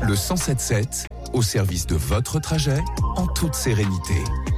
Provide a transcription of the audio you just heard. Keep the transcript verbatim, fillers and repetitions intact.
Le cent sept sept, au service de votre trajet, en toute sérénité.